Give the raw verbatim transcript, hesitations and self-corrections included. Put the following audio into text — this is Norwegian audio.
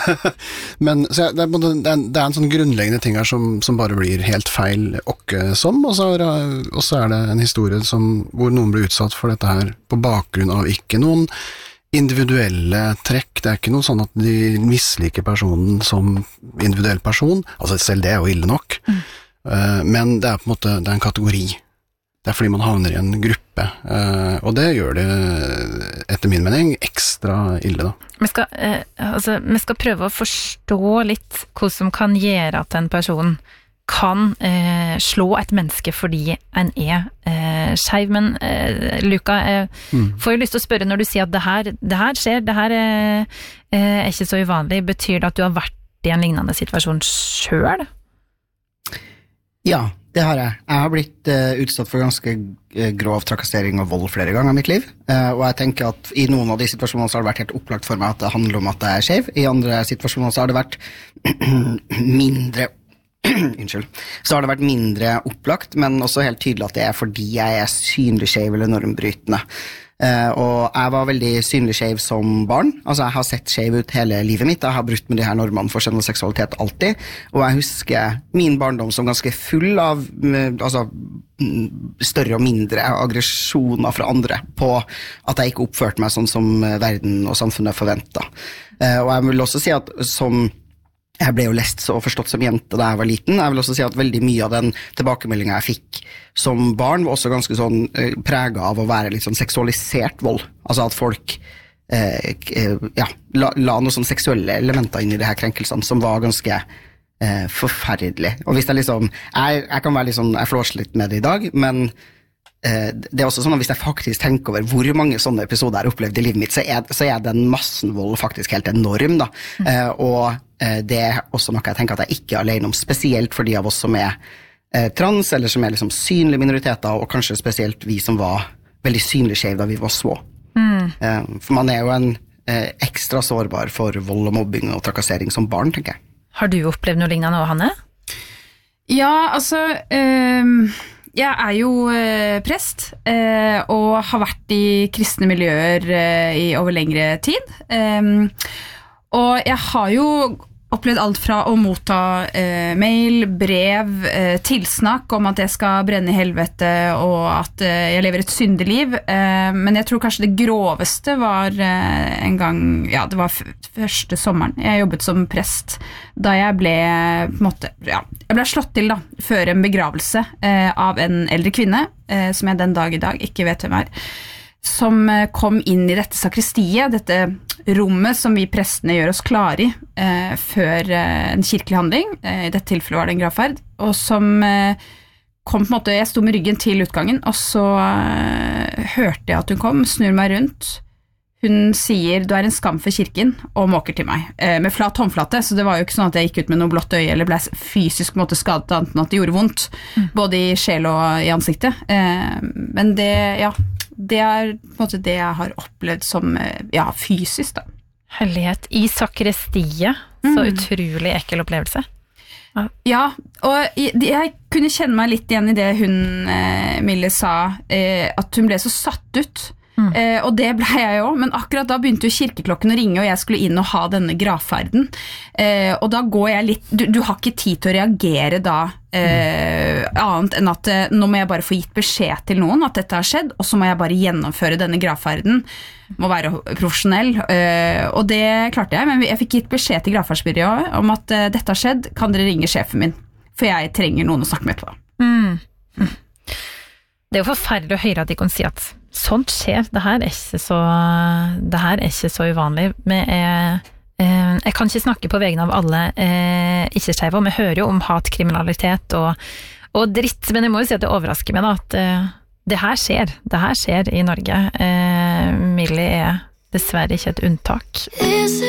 Men så det, er, både- det, er, det er en sånn grunnleggende ting her som, som bare blir helt feil åkke som, og så, er, det- og så er det en historie som, hvor noen blir utsatt for dette her på bakgrunn av ikke noen individuelle trekk. Det er ikke noe sånn at de misliker personen som individuell person, altså selv det er jo ille nok, mm. uh, men det er på en måte det er en kategori. Det er fordi man havner i en gruppe, uh, og det gjør det, etter min mening, ekstra ille da. Vi skal, uh, altså, vi skal prøve å forstå litt hva som kan gjøre at en person kan eh, slå et menneske fordi en er eh, skeiv, men eh, Luka, eh, mm. får jeg lyst til å spørre når du sier at det her, det her skjer, det her er, er ikke så uvanlig, betyr det at du har vært i en lignende situasjon selv? Ja, det har jeg. Jeg har blitt uh, utsatt for ganske uh, grov trakassering og vold flere ganger i mitt liv, uh, og jeg tenker at i noen av de situasjonene så har det vært helt opplagt for meg at det handler om at jeg er skeiv. I andre situasjoner så har det vært mindre Unnskyld. Så har det vært mindre opplagt, men også helt tydelig at det er fordi jeg er synlig skeiv eller normbrytende. Uh, og jeg var veldig synlig skeiv som barn. Altså, jeg har sett skeiv ut hele livet mitt. Jeg har brutt med de her normene for kjønn og seksualitet alltid. Og jeg husker min barndom som ganske full av uh, altså, større og mindre aggresjoner fra andre på at jeg ikke oppførte meg sånn som verden og samfunnet forventet. Uh, og jeg vil også si at som Jeg ble jo lest og forstått som jente da jeg var liten. Jeg vil også si at veldig mye av den tilbakemeldingen jeg fikk som barn var også ganske sånn eh, preget av å være litt sånn seksualisert vold. Altså at folk eh, ja, la, la noen sånne seksuelle elementer inn i de her krenkelsene som var ganske eh, forferdelig. Og hvis jeg liksom, jeg, jeg kan være litt sånn, jeg flåser litt med det i dag, men eh, det er også sånn at hvis jeg faktisk tenker over hvor mange sånne episoder jeg har opplevd i livet mitt, så er, så er den massen vold faktisk helt enorm da. Mm. Eh, og det er også noe jeg tenker at jeg ikke er alene om, spesielt for de av oss som er eh, trans, eller som er liksom synlige minoriteter, og kanskje spesielt vi som var veldig synlig skeiv da vi var små. Mm. Eh, for man er jo en eh, ekstra sårbar for vold og mobbing og trakassering som barn, tenker jeg. Har du opplevd noe lignende, Hanne? Ja, altså... Um Jeg er jo eh, prest, eh, og har vært i kristne miljøer eh, i over lengre tid. Um, og jeg har jo opplevd alt fra å motta eh, mail, brev, eh, tilsnakk om at jeg skal brenne i helvete, og at eh, jeg lever et syndig liv. Eh, men jeg tror kanskje det groveste var eh, en gang, ja, det var f- første sommeren. Jeg jobbet som prest, da jeg ble, på en måte, ja, jeg ble slått til da, før en begravelse eh, av en eldre kvinne, eh, som jeg den dag i dag ikke vet hvem er, som kom inn i dette sakristiet, dette rommet som vi prestene gjør oss klare i eh, før eh, en kirkelig handling, eh, i dette tilfellet var det en gravferd, og som eh, kom på en måte, jeg sto med ryggen til utgangen, og så eh, hørte jeg at hun kom, snur meg rundt, hun sier, du er en skam for kirken, og måker til meg, eh, med flat håndflate, så det var jo ikke sånn at jeg gikk ut med noe blått øye, eller ble fysisk på en måte skadet, annet enn at det gjorde vondt, mm. både i sjel og i ansiktet, eh, men det, ja, det er på en måte det jeg har opplevd som, ja, fysisk da. Hellighet i sakristiet, mm. så utrolig ekkel opplevelse. Ja, ja og jeg, jeg kunne kjenne meg litt igjen i det hun, eh, Mille, sa, eh, at hun ble så satt ut, mm. eh, og det ble jeg jo, men akkurat da begynte jo kirkeklokken å ringe, og jeg skulle inn og ha denne gravferden, eh, og da går jeg litt, du, du har ikke tid til å reagere da, Eh, annet enn at eh, nå må jeg bare få gitt beskjed til noen at dette har skjedd, og så må jeg bare gjennomføre denne gravferden, må være profesjonell, eh, og det klarte jeg, men jeg fikk gitt beskjed til gravferdsbyrået om at eh, dette har skjedd, kan dere ringe sjefen min, for jeg trenger noen å snakke med etterpå. Mm. Mm. Det er jo forferdelig å høre at de kan si at sånt skjer, det her er ikke så, det her er ikke så uvanlig, men jeg Jeg kan ikke snakke på vegne av alle eh, ikke-skeive, og vi hører jo om hatkriminalitet og, og dritt, men jeg må jo si at det overrasker meg da, at eh, det her skjer, det her skjer i Norge. Eh, Millie er dessverre ikke et unntak.